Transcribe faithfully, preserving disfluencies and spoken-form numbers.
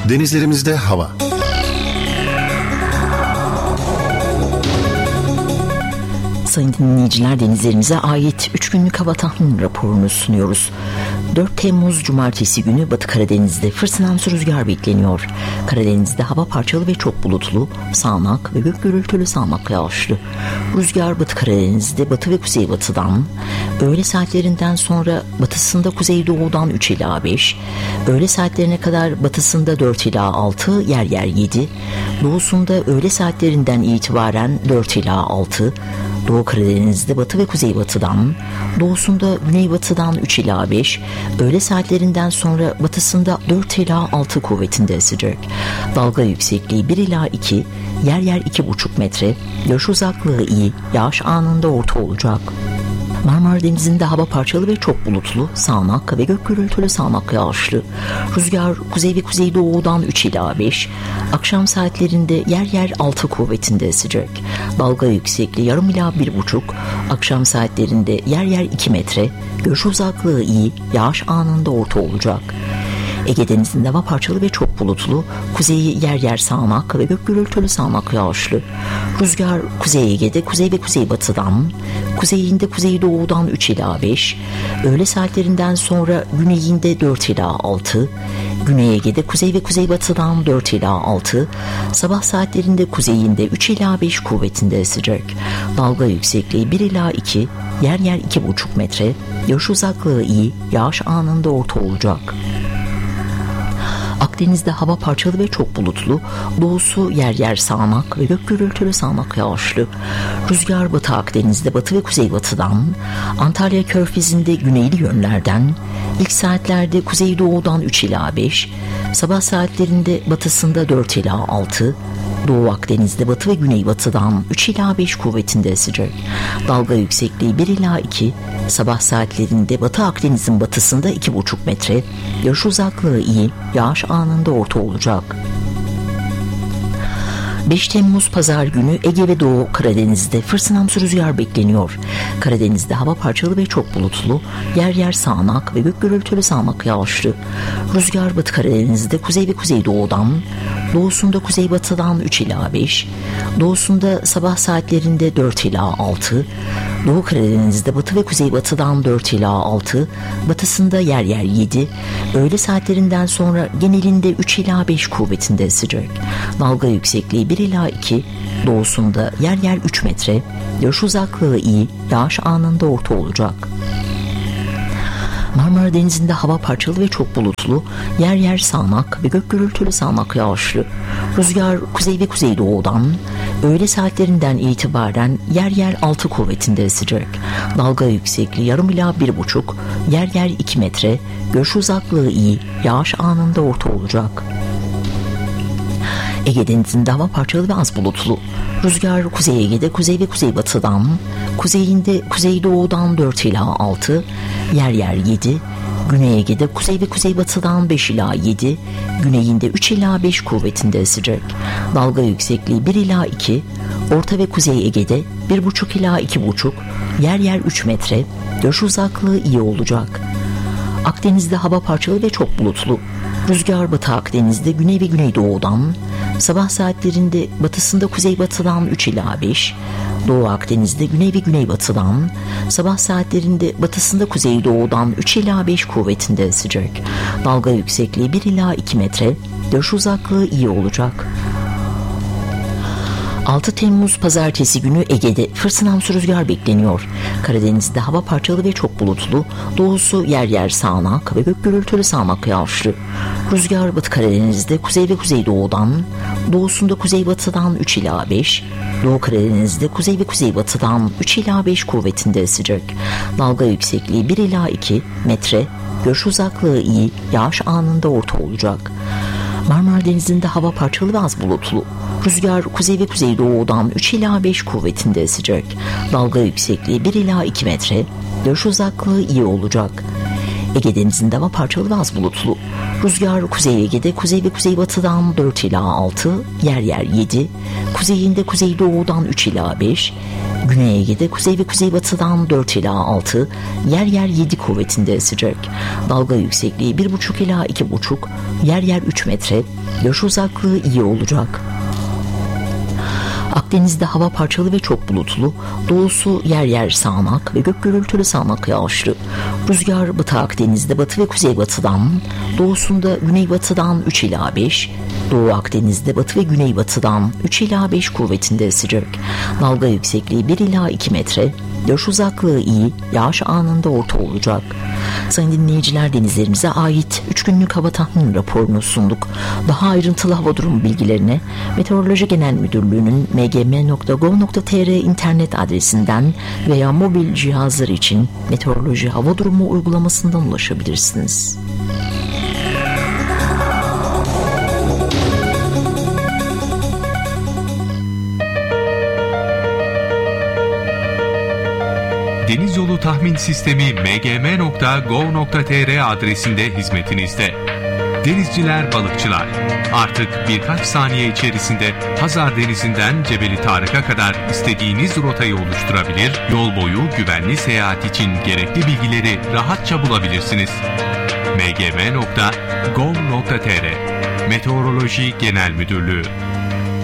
Denizlerimizde hava. Sayın dinleyiciler, denizlerimize ait üç günlük hava tahmin raporunu sunuyoruz. dört Temmuz Cumartesi günü Batı Karadeniz'de fırtınamsı rüzgar bekleniyor. Karadeniz'de hava parçalı ve çok bulutlu, sağanak ve gök gürültülü sağanak yağışlı. Rüzgar Batı Karadeniz'de batı ve kuzeybatıdan, öğle saatlerinden sonra batısında kuzeydoğudan üç ila beş, öğle saatlerine kadar batısında dört ila altı, yer yer yedi, doğusunda öğle saatlerinden itibaren dört ila altı, Doğu Karadeniz'de batı ve kuzeybatıdan, doğusunda güneybatıdan üç ila beş, öğle saatlerinden sonra batısında dört ila altı kuvvetinde esecek. Dalga yüksekliği bir ila iki, yer yer iki buçuk metre, görüş uzaklığı iyi, yağış anında orta olacak. Marmara Denizi'nde hava parçalı ve çok bulutlu, sağanak ve gök gürültülü sağanak yağışlı. Rüzgar kuzey ve kuzeydoğudan üç ila beş, akşam saatlerinde yer yer altı kuvvetinde esecek. Dalga yüksekliği yarım ila bir buçuk, akşam saatlerinde yer yer iki metre, görüş uzaklığı iyi, yağış anında orta olacak. Ege Denizi'nde hava parçalı ve çok bulutlu, kuzeyi yer yer sağanak ve gök gürültülü sağanak yağışlı. Rüzgar Kuzey Ege'de kuzey ve kuzeybatıdan, kuzeyinde kuzeydoğudan üç ila beş, öğle saatlerinden sonra güneyinde dört ila altı, Güney Ege'de kuzey ve kuzeybatıdan dört ila altı, sabah saatlerinde kuzeyinde üç ila beş kuvvetinde esecek. Dalga yüksekliği bir ila iki, yer yer iki buçuk metre, görüş uzaklığı iyi, yağış anında orta olacak. Akdeniz'de hava parçalı ve çok bulutlu, doğusu yer yer sağanak ve gök gürültülü sağanak yağışlı. Rüzgar Batı Akdeniz'de batı ve kuzeybatıdan, Antalya Körfezi'nde güneyli yönlerden, ilk saatlerde kuzeydoğudan üç ila beş, sabah saatlerinde batısında dört ila altı, Doğu Akdeniz'de batı ve güneybatıdan üç ila beş kuvvetinde esecek. Dalga yüksekliği bir ila iki, sabah saatlerinde Batı Akdeniz'in batısında iki buçuk metre, görüş uzaklığı iyi, yağış anında orta olacak. beş Temmuz Pazar günü Ege ve Doğu Karadeniz'de fırtınamsı rüzgar bekleniyor. Karadeniz'de hava parçalı ve çok bulutlu, yer yer sağanak ve gök gürültülü sağanak yağışlı. Rüzgar Batı Karadeniz'de kuzey ve kuzeydoğudan, doğusunda kuzeybatıdan üç ila beş, doğusunda sabah saatlerinde dört ila altı, Doğu Karadeniz'de batı ve kuzeybatıdan dört ila altı, batısında yer yer yedi, öğle saatlerinden sonra genelinde üç ila beş kuvvetinde esecek. Dalga yüksekliği bir ila iki, doğusunda yer yer üç metre, görüş uzaklığı iyi, yağış anında orta olacak. Marmara Denizi'nde hava parçalı ve çok bulutlu, yer yer sağanak ve gök gürültülü sağanak yağışlı. Rüzgar kuzey ve kuzeydoğudan, öğle saatlerinden itibaren yer yer altı kuvvetinde esecek. Dalga yüksekliği yarım ila bir buçuk, yer yer iki metre, görüş uzaklığı iyi, yağış anında orta olacak. Ege Denizi'nde hava parçalı ve az bulutlu. Rüzgar Kuzey Ege'de kuzey ve kuzeybatıdan, kuzeyinde kuzeydoğudan dört ila altı, yer yer yedi, Güney Ege'de kuzey ve kuzeybatıdan beş ila yedi, güneyinde üç ila beş kuvvetinde esecek. Dalga yüksekliği bir ila iki, Orta ve Kuzey Ege'de bir buçuk ila iki buçuk, yer yer üç metre, görüş uzaklığı iyi olacak. Akdeniz'de hava parçalı ve çok bulutlu. Rüzgar Batı Akdeniz'de güney ve güneydoğudan, sabah saatlerinde batısında kuzeybatıdan üç ila beş, Doğu Akdeniz'de güney ve güneybatıdan, sabah saatlerinde batısında kuzeydoğudan üç ila beş kuvvetinde esecek. Dalga yüksekliği bir ila iki metre, görüş uzaklığı iyi olacak. altı Temmuz Pazartesi günü Ege'de fırtınamsı rüzgar bekleniyor. Karadeniz'de hava parçalı ve çok bulutlu, doğusu yer yer sağanak ve gök gürültülü sağanak yağışlı. Rüzgar Batı Karadeniz'de kuzey ve kuzeydoğudan, doğusunda kuzeybatıdan üç ila beş, Doğu Karadeniz'de kuzey ve kuzeybatıdan üç ila beş kuvvetinde esecek. Dalga yüksekliği bir ila iki metre, görüş uzaklığı iyi, yağış anında orta olacak. Marmara Denizi'nde hava parçalı ve az bulutlu. Rüzgar kuzey ve kuzeydoğudan üç ila beş kuvvetinde esecek. Dalga yüksekliği bir ila iki metre, görüş uzaklığı iyi olacak. Ege Denizi'nde hava parçalı ve az bulutlu. Rüzgar Kuzey Ege'de kuzey ve kuzeybatıdan dört ila altı, yer yer yedi, kuzeyinde kuzeydoğudan üç ila beş, Güney Ege'de kuzey ve kuzeybatıdan dört ila altı, yer yer yedi kuvvetinde esecek. Dalga yüksekliği bir buçuk ila iki buçuk, yer yer üç metre, görüş uzaklığı iyi olacak. Akdeniz'de hava parçalı ve çok bulutlu, doğusu yer yer sağanak ve gök gürültülü sağanak yağışlı. Rüzgar Batı Akdeniz'de batı ve kuzeybatıdan, doğusunda güneybatıdan üç ila beş, Doğu Akdeniz'de batı ve güneybatıdan üç ila beş kuvvetinde esecek. Dalga yüksekliği bir ila iki metre, görüş uzaklığı iyi, yağış anında orta olacak. Sayın dinleyiciler, denizlerimize ait üç günlük hava tahmin raporunu sunduk. Daha ayrıntılı hava durumu bilgilerine Meteoroloji Genel Müdürlüğü'nün m g m nokta gov nokta t r internet adresinden veya mobil cihazlar için meteoroloji hava durumu uygulamasından ulaşabilirsiniz. Deniz Yolu Tahmin Sistemi m g m nokta gov nokta t r adresinde hizmetinizde. Denizciler, balıkçılar, artık birkaç saniye içerisinde Hazar Denizi'nden Cebeli Tarık'a kadar istediğiniz rotayı oluşturabilir, yol boyu güvenli seyahat için gerekli bilgileri rahatça bulabilirsiniz. m g m nokta gov nokta t r Meteoroloji Genel Müdürlüğü